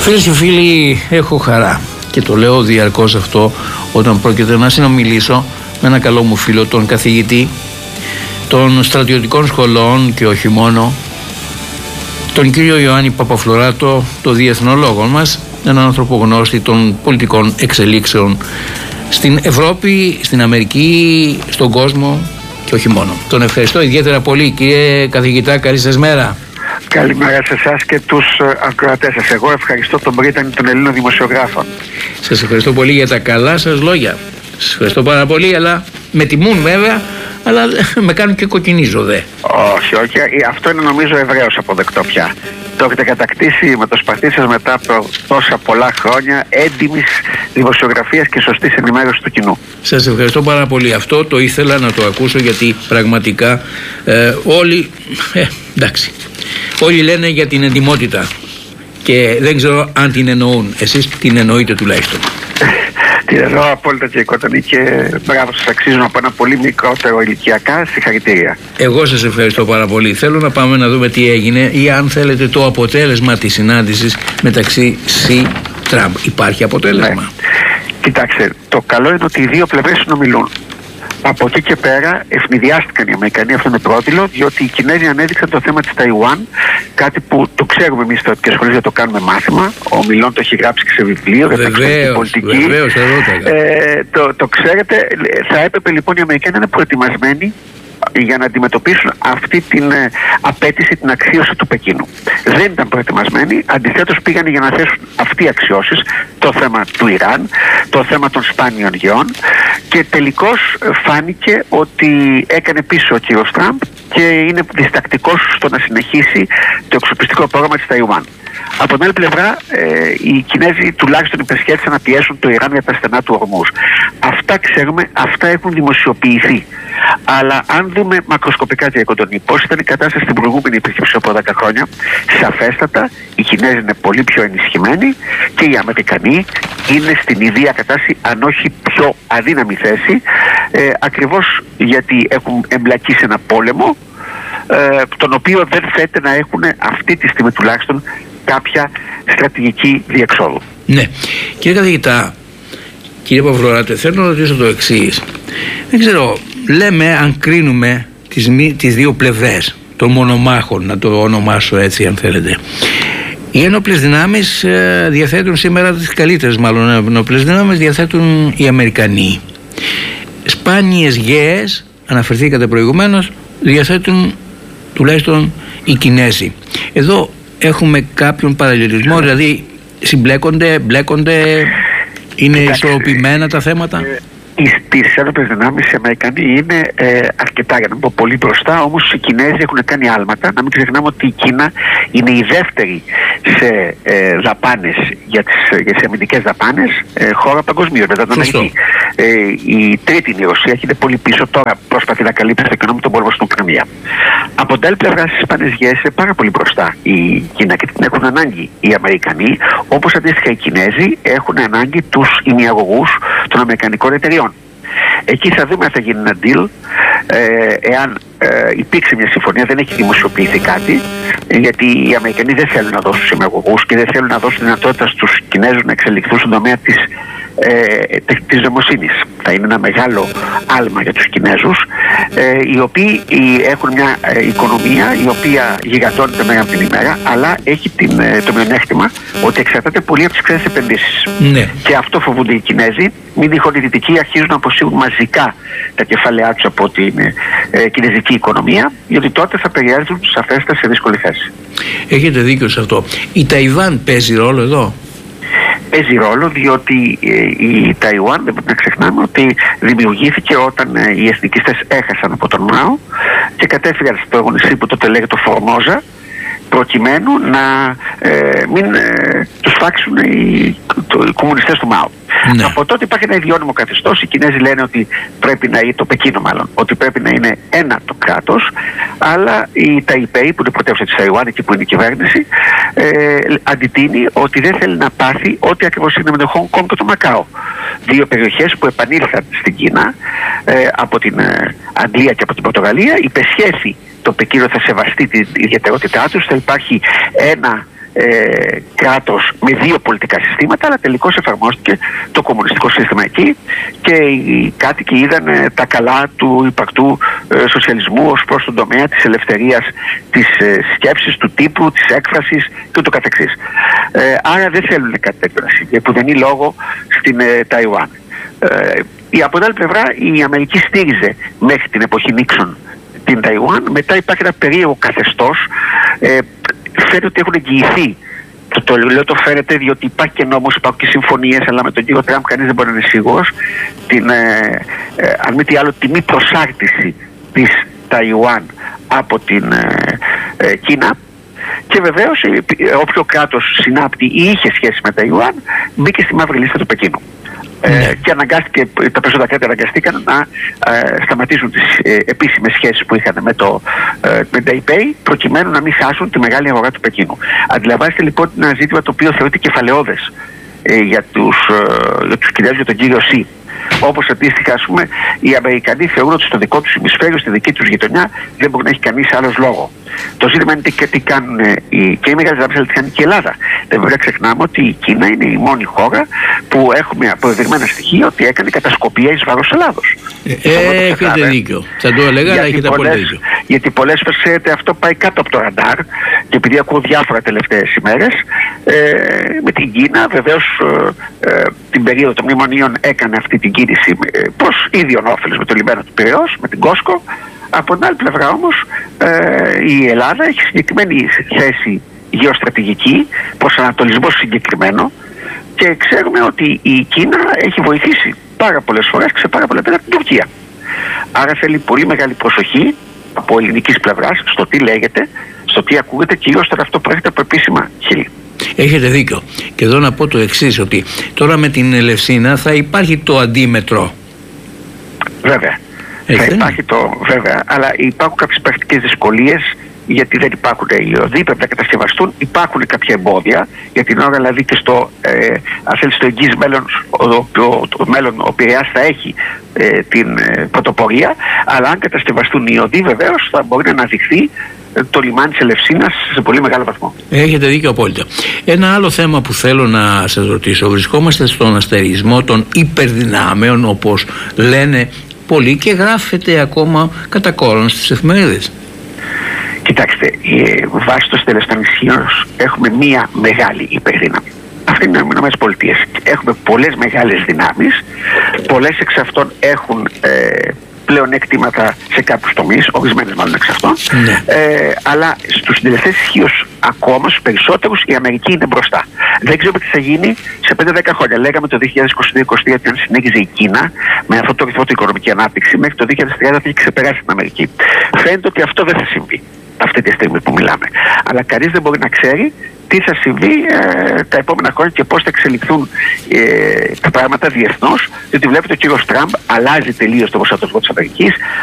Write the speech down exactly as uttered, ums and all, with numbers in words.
Φίλες και φίλοι, έχω χαρά και το λέω διαρκώς αυτό όταν πρόκειται να συνομιλήσω με ένα καλό μου φίλο, τον καθηγητή των στρατιωτικών σχολών και όχι μόνο, τον κύριο Ιωάννη Παπαφλωράτο, το διεθνολόγο μας, έναν άνθρωπο γνώστη των πολιτικών εξελίξεων στην Ευρώπη, στην Αμερική, στον κόσμο και όχι μόνο. Τον ευχαριστώ ιδιαίτερα πολύ, κύριε καθηγητά, καλή σας μέρα. Καλημέρα σε εσάς και τους ακροατές σας. Εγώ ευχαριστώ τον Πρίτανη των Ελλήνων δημοσιογράφων. Σας ευχαριστώ πολύ για τα καλά σας λόγια. Σας ευχαριστώ πάρα πολύ, αλλά με τιμούν βέβαια, αλλά με κάνουν και κοκκινίζω δε. Όχι, όχι. Αυτό είναι νομίζω ευρέως αποδεκτό πια. Το έχετε κατακτήσει με το σπαθί σας μετά από τόσα πολλά χρόνια έντιμης δημοσιογραφίας και σωστής ενημέρωσης του κοινού. Σας ευχαριστώ πάρα πολύ. Αυτό το ήθελα να το ακούσω, γιατί πραγματικά ε, όλοι, ε, εντάξει, όλοι λένε για την εντιμότητα και δεν ξέρω αν την εννοούν. Εσείς την εννοείτε τουλάχιστον. Την εννοώ απόλυτα και οικοτονή και μπράβο, σας αξίζουν από ένα πολύ μικρότερο ηλικιακά. Συγχαρητήρια. Εγώ σας ευχαριστώ πάρα πολύ. Θέλω να πάμε να δούμε τι έγινε ή αν θέλετε το αποτέλεσμα της συνάντησης μεταξύ Σι Τραμπ. Υπάρχει αποτέλεσμα? Ναι. Κοιτάξτε, το καλό είναι ότι οι δύο πλευρές συνομιλούν. Από εκεί και πέρα ευνηδιάστηκαν οι Αμερικανοί, αυτό είναι πρόδειλο, διότι οι Κινέζοι ανέδειξαν το θέμα της Ταϊουάν, κάτι που το ξέρουμε εμείς στα στρατιωτικές σχολές, για το κάνουμε μάθημα. Ο Μιλών το έχει γράψει και σε βιβλίο για την πολιτική. Βεβαίως, ε, το, το ξέρετε, θα έπρεπε λοιπόν οι Αμερικανοί να είναι προετοιμασμένοι για να αντιμετωπίσουν αυτή την ε, απέτηση, την αξίωση του Πεκίνου. Δεν ήταν προετοιμασμένοι, αντιθέτως πήγαν για να θέσουν αυτοί αξιώσεις, το θέμα του Ιράν, το θέμα των σπάνιων γεών, και τελικώς φάνηκε ότι έκανε πίσω ο κύριος Τραμπ και είναι διστακτικός στο να συνεχίσει το εξοπλιστικό πρόγραμμα της Ταϊουάν. Από την άλλη πλευρά, ε, οι Κινέζοι τουλάχιστον υπεσχέθησαν να πιέσουν το Ιράν για τα στενά του Ορμούζ. Αυτά ξέρουμε, αυτά έχουν δημοσιοποιηθεί. Αλλά αν δούμε μακροσκοπικά, κύριε Κοντονή, πώς ήταν η κατάσταση στην προηγούμενη επίσκεψη από δέκα χρόνια, σαφέστατα οι Κινέζοι είναι πολύ πιο ενισχυμένοι και οι Αμερικανοί είναι στην ίδια κατάσταση, αν όχι πιο αδύναμη θέση, ε, ακριβώς γιατί έχουν εμπλακεί σε ένα πόλεμο, ε, τον οποίο δεν φαίνεται να έχουν αυτή τη στιγμή τουλάχιστον κάποια στρατηγική διεξόδου. Ναι. Κύριε καθηγητά, κύριε Παπαφλωράτο, θέλω να ρωτήσω το εξής. Δεν ξέρω, λέμε, αν κρίνουμε τις, τις δύο πλευρές των μονομάχων, να το ονομάσω έτσι αν θέλετε, οι ένοπλες δυνάμεις ε, διαθέτουν σήμερα, τις καλύτερες μάλλον ένοπλες δυνάμεις διαθέτουν οι Αμερικανοί. Σπάνιες γέες, αναφερθήκατε προηγουμένως, διαθέτουν τουλάχιστον οι Κινέζοι. Εδώ έχουμε κάποιον παραλληλισμό, δηλαδή συμπλέκονται, μπλέκονται, είναι ισορροπημένα τα θέματα? Στις ένοπλες δυνάμεις οι Αμερικανοί είναι ε, αρκετά, για να μην πω πολύ μπροστά, όμως οι Κινέζοι έχουν κάνει άλματα. Να μην ξεχνάμε ότι η Κίνα είναι η δεύτερη σε ε, δαπάνες, για τις, για τις αμυντικές δαπάνες, ε, χώρα παγκοσμίως, μετά τον Αιγύπτο. Ε, η τρίτη είναι η Ρωσία και είναι πολύ πίσω, τώρα προσπαθεί να καλύψει το κενό με τον πόλεμο στην Ουκρανία. Από την άλλη πλευρά, στις Ισπανές είναι πάρα πολύ μπροστά η Κίνα και την έχουν ανάγκη οι Αμερικανοί, όπως αντίστοιχα οι Κινέζοι έχουν ανάγκη τους ημιαγωγούς των αμερικανικών εταιριών. Εκεί θα δούμε αν θα γίνει ένα deal, ε, εάν ε, υπήρξε μια συμφωνία, δεν έχει δημοσιοποιηθεί κάτι, ε, γιατί οι Αμερικανοί δεν θέλουν να δώσουν συμμαγωγούς και δεν θέλουν να δώσουν δυνατότητα στους Κινέζους να εξελιχθούν στον τομέα της, ε, της νοημοσύνης. Θα είναι ένα μεγάλο άλμα για τους Κινέζους, ε, οι οποίοι έχουν μια ε, οικονομία η οποία γιγαντώνεται μέρα από την ημέρα, αλλά έχει την, ε, το μειονέκτημα ότι εξαρτάται πολύ από τις ξένες επενδύσεις. Ναι. Και αυτό φοβούνται οι Κινέζοι. Μην τυχόν οι Δυτικοί αρχίζουν να αποσύρουν μαζικά τα κεφάλαιά τους από την ε, κινέζικη οικονομία, γιατί τότε θα περιέλθουν σαφέστα σε δύσκολη θέση. Έχετε δίκιο σε αυτό. Η Ταϊβάν παίζει ρόλο εδώ? Παίζει ρόλο, διότι ε, η Ταϊουάν, δεν πρέπει να ξεχνάμε ότι δημιουργήθηκε όταν ε, οι εθνικιστές έχασαν από τον Μάο και κατέφυγαν στο νησί που τότε λέγεται το Φορμόζα, προκειμένου να ε, μην ε, τους φάξουν οι, το, οι κομμουνιστές του Μάο. Ναι. Από τότε υπάρχει ένα ιδιώνυμο καθεστώς. Οι Κινέζοι λένε ότι πρέπει να είναι, το Πεκίνο μάλλον, ότι πρέπει να είναι ένα το κράτος, αλλά η Ταϊπέη, που είναι πρωτεύουσα της Ταϊουάν, εκεί που είναι η κυβέρνηση, ε, αντιτείνει ότι δεν θέλει να πάθει ό,τι ακριβώς είναι με το Χονγκ Κονγκ και το Μακάο. Δύο περιοχές που επανήλθαν στην Κίνα ε, από την ε, Αγγλία και από την Πορτογαλία. Υπεσχέθη το Πεκίνο θα σεβαστεί την ιδιαιτερότητά τους, θα υπάρχει ένα ε, κράτος με δύο πολιτικά συστήματα, αλλά τελικώς εφαρμόστηκε το κομμουνιστικό σύστημα εκεί και οι κάτοικοι είδαν ε, τα καλά του υπαρκτού ε, σοσιαλισμού ως προς τον τομέα της ελευθερίας της ε, σκέψης, του τύπου, της έκφρασης και ούτω καθεξής. Ε, άρα δεν θέλουν κάτι τέτοιο να συμβεί, που δεν είναι λόγο στην ε, Ταϊουάν. Ε, η, από την άλλη πλευρά η Αμερική στήριζε μέχρι την εποχή Νίξον την Ταϊουάν. Μετά υπάρχει ένα περίεργο καθεστώς. Ε, φαίνεται ότι έχουν εγγυηθεί. Το, το λέω το φαίνεται διότι υπάρχει και νόμος, υπάρχουν και συμφωνίες, αλλά με τον κύριο Τραμπ κανείς δεν μπορεί να είναι σίγουρος. Την, ε, ε, αν μη τι άλλο, τη μη προσάρτηση της Ταϊουάν από την ε, ε, Κίνα. Και βεβαίως όποιο κράτος συνάπτει ή είχε σχέση με Ταϊουάν μπήκε στη μαύρη λίστα του Πεκίνου. Ε, και αναγκάστηκε, τα περισσότερα κράτη αναγκαστήκαν να ε, σταματήσουν τις ε, επίσημες σχέσεις που είχαν με το ε, με Ταϊπέι, προκειμένου να μην χάσουν τη μεγάλη αγορά του Πεκίνου. Αντιλαμβάνεστε λοιπόν ένα ζήτημα το οποίο θεωρείται κεφαλαιώδες ε, για τους, ε, για τους Κινέζους, για τον κύριο Σι. Όπως αντίστοιχα, ας πούμε, οι Αμερικανοί θεωρούν ότι στο δικό τους ημισφαίριο, στη δική τους γειτονιά, δεν μπορεί να έχει κανείς άλλος λόγο. Το ζήτημα είναι και τι κάνουν οι, και οι μεγάλες δυνάμεις, αλλά τι κάνει και η Ελλάδα. Δεν πρέπει να ξεχνάμε ότι η Κίνα είναι η μόνη χώρα που έχουμε αποδεδειγμένα στοιχεία ότι έκανε κατασκοπία εις βάρος Ελλάδος. Ε, έχετε δίκιο. Θα το έλεγα, αλλά έχετε πολύ δίκιο. Γιατί πολλές φορές, ξέρετε, αυτό πάει κάτω από το ραντάρ και επειδή ακούω διάφορα τελευταίες ημέρες, ε, με την Κίνα βεβαίως ε, ε, την περίοδο των μνημονίων έκανε αυτή την κίνηση ε, προς ίδιον όφελος με το λιμένα του Πειραιώς, με την Κόσκο. Από την άλλη πλευρά όμως ε, η Ελλάδα έχει συγκεκριμένη θέση γεωστρατηγική, προσανατολισμό συγκεκριμένο και ξέρουμε ότι η Κίνα έχει βοηθήσει πάρα πολλές φορές και σε πάρα πολλά πέρα την Τουρκία. Άρα θέλει πολύ μεγάλη προσοχή από ελληνικής πλευράς στο τι λέγεται, στο τι ακούγεται, κυρίως τώρα αυτό που έρχεται από επίσημα χείλη. Έχετε δίκιο. Και εδώ να πω το εξής, ότι τώρα με την Ελευσίνα θα υπάρχει το αντίμετρο. Βέβαια. Έτσι, θα υπάρχει το βέβαια, αλλά υπάρχουν κάποιες πρακτικές δυσκολίες γιατί δεν υπάρχουν οι οδοί, πρέπει να κατασκευαστούν. Υπάρχουν κάποια εμπόδια για την ώρα, δηλαδή και στο, ε, αν θέλει, στο εγγύς μέλλον, ο, ο, το μέλλον ο Πειραιάς θα έχει ε, την ε, πρωτοπορία, αλλά αν κατασκευαστούν οι οδοί βεβαίως θα μπορεί να αναδειχθεί το λιμάνι της Ελευσίνας σε πολύ μεγάλο βαθμό. Έχετε δίκιο απόλυτα. Ένα άλλο θέμα που θέλω να σας ρωτήσω. Βρισκόμαστε στον αστερισμό των υπερδυνάμεων, όπως λένε πολλοί, και γράφεται ακόμα κατά κόρον στις εφημερίδες. Κοιτάξτε, βάσει των στελεστών ισχύων έχουμε μία μεγάλη υπερδύναμη. Αυτή είναι οι Ηνωμένες Πολιτείες. Έχουμε πολλές μεγάλες δυνάμεις, πολλές εξ αυτών έχουν ε, πλέον εκτίματα σε κάποιους τομείς, ορισμένες μάλλον εξ αυτών, ναι. ε, αλλά στους συντελεστές ισχύως ακόμα, στους περισσότερους, η Αμερική είναι μπροστά. Δεν ξέρω τι θα γίνει σε πέντε δέκα χρόνια. Λέγαμε το δύο χιλιάδες είκοσι δύο είκοσι τρία ότι αν συνέχιζε η Κίνα με αυτό το ρυθμό του οικονομική ανάπτυξη, μέχρι το δύο χιλιάδες τριάντα θα έχει ξεπεράσει την Αμερική. Φαίνεται ότι αυτό δεν θα συμβεί αυτή τη στιγμή που μιλάμε. Αλλά κανείς δεν μπορεί να ξέρει τι θα συμβεί ε, τα επόμενα χρόνια και πώς θα εξελιχθούν ε, τα πράγματα διεθνώς, διότι βλέπετε ο κύριος Τραμπ αλλάζει τελείως το προσανατολισμό της Αμερικής,